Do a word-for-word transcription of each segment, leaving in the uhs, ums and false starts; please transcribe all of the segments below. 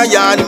yard.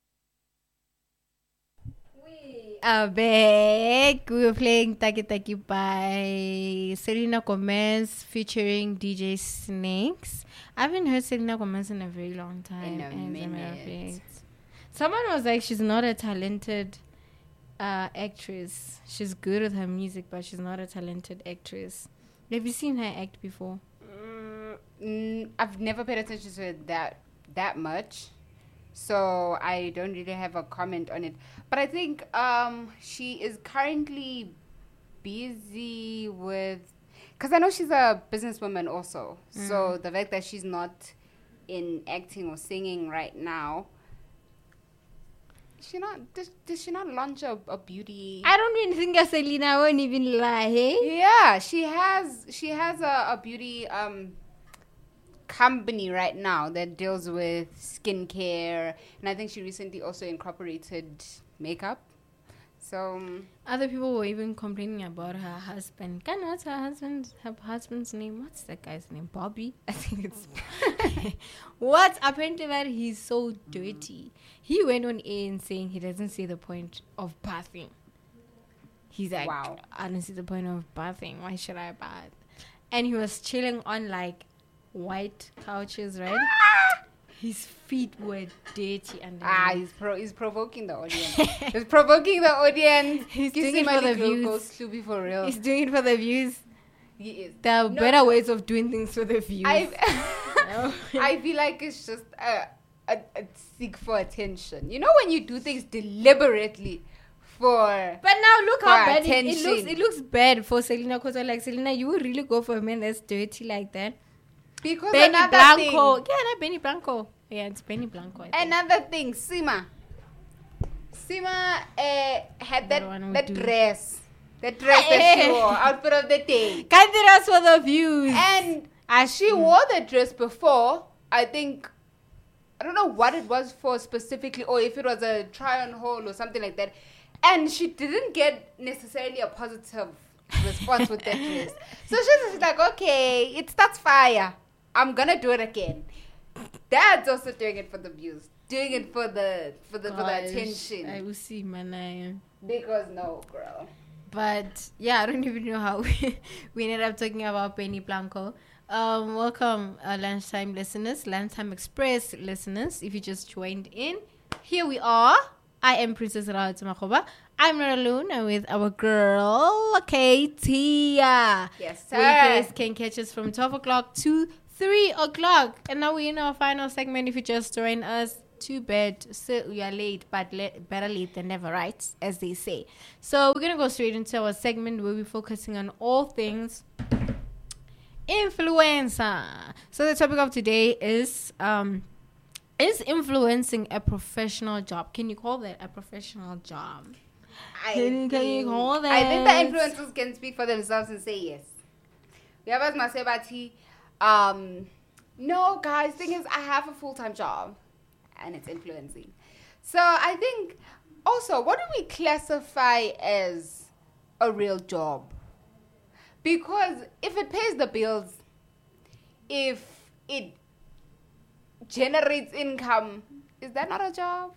We are back. We were playing Taki Taki by Selena Gomez featuring D J Snakes. I haven't heard Selena Gomez in a very long time. In a as a matter of minute. fact. Someone was like, she's not a talented uh, actress. She's good with her music, but she's not a talented actress. Have you seen her act before? Mm, mm, I've never paid attention to it that that much, so I don't really have a comment on it. But I think um, she is currently busy with, because I know she's a businesswoman also. Mm. So the fact that she's not in acting or singing right now, she not did, did she not launch a, a beauty? I don't even think Selena won't even lie, hey? Yeah, she has she has a, a beauty um company right now that deals with skincare, and I think she recently also incorporated makeup. So um, Other people were even complaining about her husband. Can what's her husband? Her husband's name? What's that guy's name? Bobby? I think it's. What? Apparently, that he's so dirty. He went on air and saying he doesn't see the point of bathing. He's like, Wow. I don't see the point of bathing. Why should I bath? And he was chilling on like white couches, right? His feet were dirty and ah, he's pro- he's provoking the audience. He's provoking the audience. He's Gives doing it him for a the little views. go Sloopy for real. He's doing it for the views. He is. There are No. better ways of doing things for the views. I I feel like it's just a, a, a seek for attention. You know when you do things deliberately for. But now look how For bad it, it attention. looks. It looks bad for Selena because like Selena, you would really go for a man that's dirty like that. Because Benny another Blanco, thing. yeah, not Benny Blanco. Yeah, it's Benny Blanco. I think. Another thing, Sima. Sima uh, had That one that would that do. dress, that dress that she wore, outfit of the day, Can't do that for the views. and I she wore the dress before. I think I don't know what it was for specifically, or if it was a try on haul or something like that. And she didn't get necessarily a positive response with that dress. So she's just like, okay, it starts fire. I'm gonna do it again. Dad's also doing it for the views, doing it for the for the for the Gosh, attention. I will see, man. I, Because no, girl. but yeah, I don't even know how we, we ended up talking about Benny Blanco. Um, welcome, uh, Lunchtime listeners, Lunchtime Express listeners. If you just joined in, here we are. I am Princess Rahat Makoba. I'm not alone. I'm with our girl, Katie. Yes, sir. Weekdays can catch us from twelve o'clock to three o'clock. And now we're in our final segment. If you just join us, too bad. So we are late, but le- better late than never, right? As they say. So we're going to go straight into our segment where we're focusing on all things influencer. So the topic of today is... um. Is influencing a professional job? Can you call that a professional job? I Can you- can you think- call I think the that? influencers can speak for themselves and say yes. Yabaz Masebati, um, no, guys, thing is, I have a full-time job, and it's influencing. So I think, also, what do we classify as a real job? Because if it pays the bills, if it generates income, is that not a job?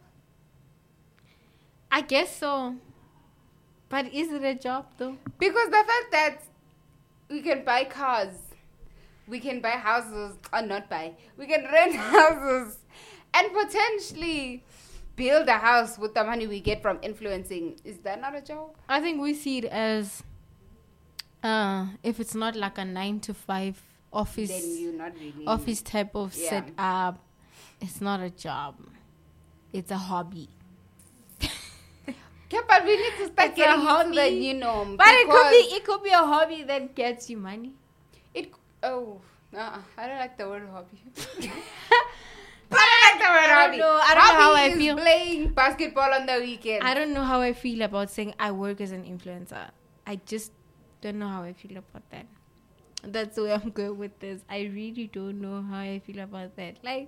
I guess so. But is it a job though? Because the fact that we can buy cars, we can buy houses, or not buy, we can rent houses, and potentially build a house with the money we get from influencing, is that not a job? I think we see it as uh if it's not like a nine to five office Then you're not really. office type of Yeah. setup, it's not a job. It's a hobby. Yeah, but we need to start It's a getting into hobby. the new norm. But it could because be it could be a hobby that gets you money. It, oh, uh-uh, I don't like the word hobby. But I like the word I hobby. don't know. I don't know how Hobby I is feel. playing basketball on the weekend. I don't know how I feel about saying I work as an influencer. I just don't know how I feel about that. That's where I'm going with this. I really don't know how I feel about that. Like,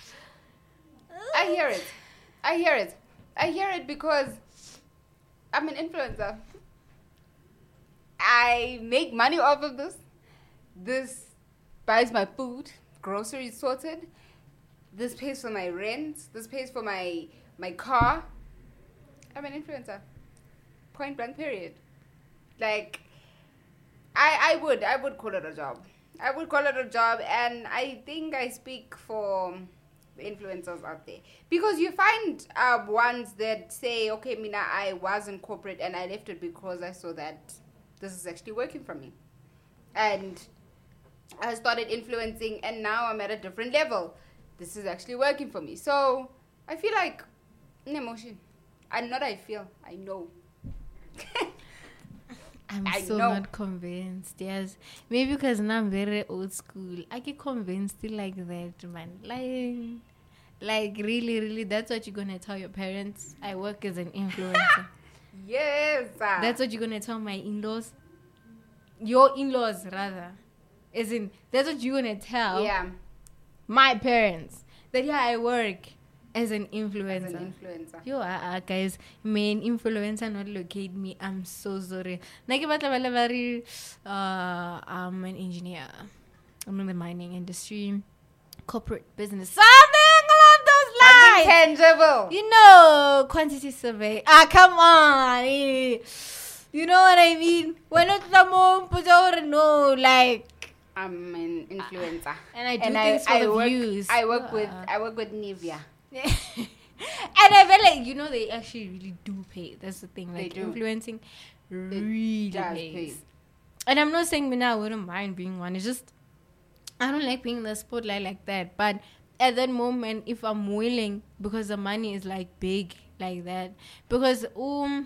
I hear it. I hear it. I hear it because I'm an influencer. I make money off of this. This buys my food, groceries sorted. this pays for my rent, this pays for my my car. I'm an influencer. Point blank period. Like, I I would I would call it a job. I would call it a job, and I think I speak for the influencers out there, because you find uh, ones that say, okay, Mina, I was in corporate and I left it because I saw that this is actually working for me, and I started influencing, and now I'm at a different level. This is actually working for me. So I feel like an emotion. And not I feel, I know. I'm I so know. not convinced. Yes, maybe because now I'm very old school. I get convinced like that, man. Like, like really, really. That's what you're gonna tell your parents. I work as an influencer. Yes. uh, That's what you're gonna tell my in-laws. Your in-laws, rather. As in, that's what you're gonna tell Yeah, my parents. That yeah, I work as an influencer. as an influencer. Yo, uh, uh, guys, main influencer not locate me. I'm so sorry. Like, but very, uh, I'm an engineer. I'm in the mining industry, corporate business, something along those Something lines. tangible. You know, quantity survey. Ah, come on. eh. You know what I mean? We're not the more put over no, like. I'm an influencer. And I do and things I, for I the work, views. I work with Uh. I work with Nivea. And I feel like, you know, they actually really do pay. That's the thing. They Like, do. influencing really does pays. pay. And I'm not saying me now I wouldn't mind being one. It's just, I don't like being in the spotlight like that. But at that moment, if I'm willing, because the money is like big like that. Because, um,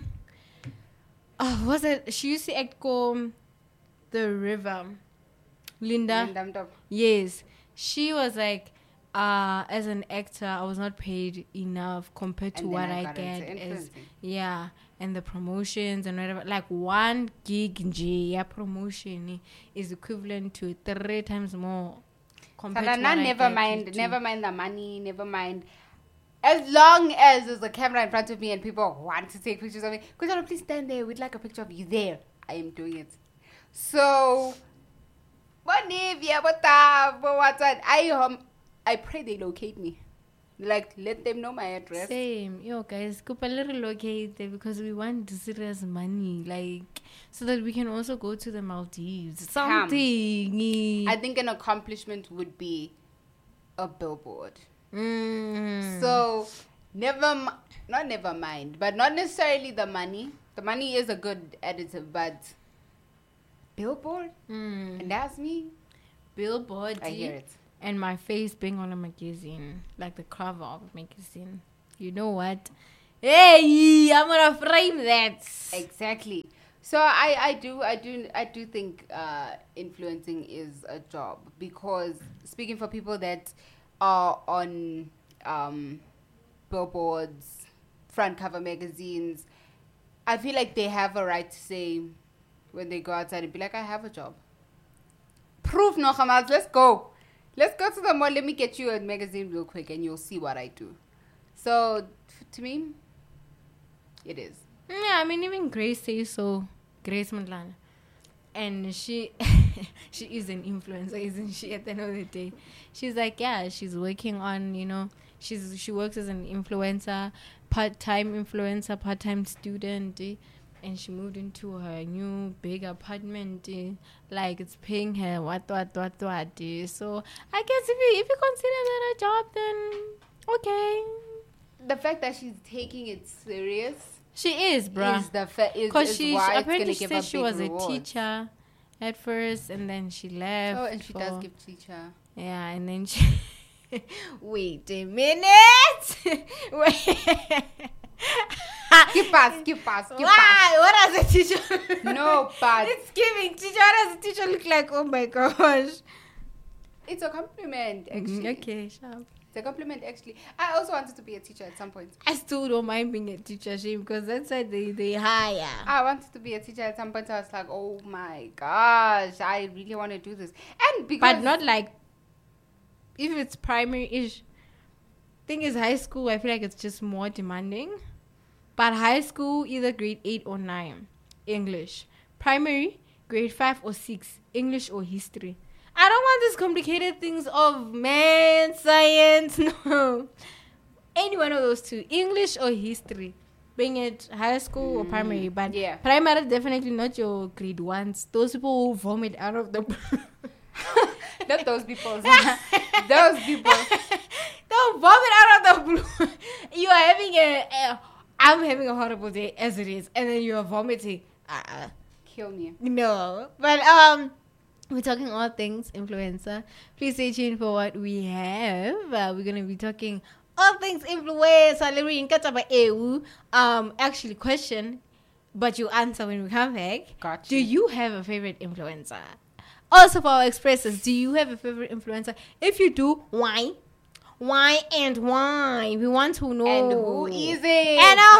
oh, was it? She used to act called The River. Linda. And I'm top. Yes. She was like, uh, as an actor, I was not paid enough compared to And then what I I, got get into as, influencing. yeah, and the promotions and whatever. Like one gig in yeah, promotion is equivalent to three times more compared to what Salana, I never get mind, to- never mind the money, never mind. As long as there's a camera in front of me and people want to take pictures of me, because please stand there, we'd like a picture of you there. I am doing it. So, what Nivea, what the, what's that? I um, I pray they locate me. Like, let them know my address. Same. Yo, guys, could a little relocate there because we want serious money, like, so that we can also go to the Maldives. Something. I think an accomplishment would be a billboard. Mm. So, never, m- not never mind, but not necessarily the money. The money is a good additive, but billboard, Mm. and that's me. Billboard. I hear it. And my face being on a magazine, like the cover of a magazine. You know what? Hey, I'm gonna frame that. Exactly. So I, I do I do I do think uh, influencing is a job, because speaking for people that are on um, billboards, front cover magazines, I feel like they have a right to say when they go outside and be like, I have a job. Proof no Hamas, let's go. Let's go to the mall. Let me get you a magazine real quick and you'll see what I do. So f- to me, it is. Yeah, I mean, even Grace says so. Grace Mandlana. And she she is an influencer, isn't she, at the end of the day? She's like, yeah, she's working on, you know, she's she works as an influencer, part-time influencer, part-time student, eh, and she moved into her new big apartment, eh, like it's paying her what, what, what, what. eh. So I guess if you, if you consider that a job, then okay. The fact that she's taking it serious She is, bruh. is the fa- is, Because is she, why she it's gonna apparently she give said her she big was rewards. a teacher at first, and then she left. Oh, and she does for- give teacher. Yeah, and then she. Wait a minute. Wait. Skip pass, skip pass, skip pass. Why? What does a teacher? No, but It's giving teacher. What does a teacher look like? Oh my gosh. it's a compliment, actually. Mm, okay, sharp. It's a compliment, actually. I also wanted to be a teacher at some point. I still don't mind being a teacher, shame, because that's why they they hire. I wanted to be a teacher at some point. I was like, oh my gosh, I really want to do this. And because But not like if it's primary-ish. Thing is, high school, I feel like it's just more demanding. But high school, either grade eight or nine, English. Primary, grade five or six, English or history. I don't want these complicated things of man, science. No. Any one of those two, English or history. Being it high school mm, or primary, but yeah. primary definitely not your grade ones. Those people who vomit out of the not those people. Those people. Don't vomit out of the blue. You are having a, a I'm having a horrible day as it is, and then you are vomiting. Uh, Kill me. No, but um, we're talking all things influencer. Please stay tuned for what we have. Uh, we're gonna be talking all things influencer. Um, actually, question, but you answer when we come back. Gotcha. Do you have a favorite influencer? Also, for our expressors, do you have a favorite influencer? If you do, why? Why and why? We want to know. And who is it? And our